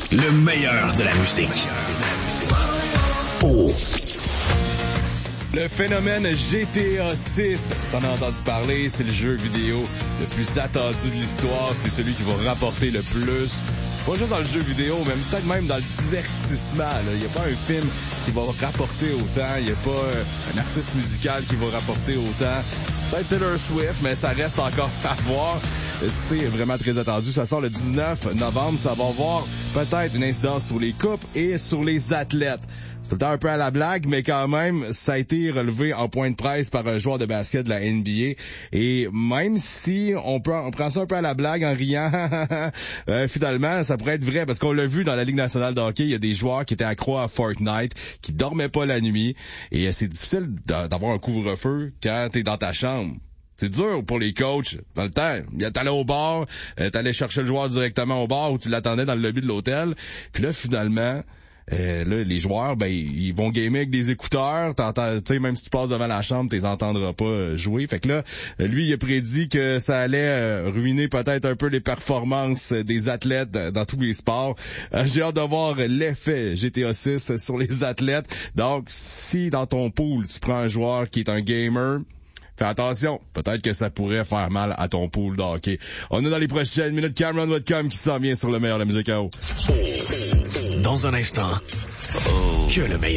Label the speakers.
Speaker 1: Le meilleur de la musique. Oh.
Speaker 2: Le phénomène GTA 6, t'en as entendu parler, c'est le jeu vidéo le plus attendu de l'histoire, c'est celui qui va rapporter le plus, pas juste dans le jeu vidéo, mais peut-être même dans le divertissement. Il n'y a pas un film qui va rapporter autant, il n'y a pas un artiste musical qui va rapporter autant. Peut-être Taylor Swift, mais ça reste encore à voir. C'est vraiment très attendu. Ça sort le 19 novembre. Ça va avoir peut-être une incidence sur les coupes et sur les athlètes. C'est tout le temps un peu à la blague, mais quand même, ça a été relevé en point de presse par un joueur de basket de la NBA. Et même si on prend ça un peu à la blague en riant, finalement, ça pourrait être vrai, parce qu'on l'a vu dans la Ligue nationale de hockey, il y a des joueurs qui étaient accros à Fortnite, qui dormaient pas la nuit. Et c'est difficile d'avoir un couvre-feu quand t'es dans ta chambre. C'est dur pour les coachs. Dans le temps, t'allais au bar, t'allais chercher le joueur directement au bar ou tu l'attendais dans le lobby de l'hôtel. Puis là, finalement, là, les joueurs, ils vont gamer avec des écouteurs. T'entends, tu sais, même si tu passes devant la chambre, t'es entendras pas jouer. Fait que là, lui, il a prédit que ça allait ruiner peut-être un peu les performances des athlètes dans tous les sports. J'ai hâte de voir l'effet GTA 6 sur les athlètes. Donc, si dans ton pool, tu prends un joueur qui est un gamer, fais attention, peut-être que ça pourrait faire mal à ton pool de hockey. On est dans les prochaines minutes. Cameron.com qui s'en vient sur le meilleur de la musique à eau.
Speaker 1: Dans un instant, que le meilleur.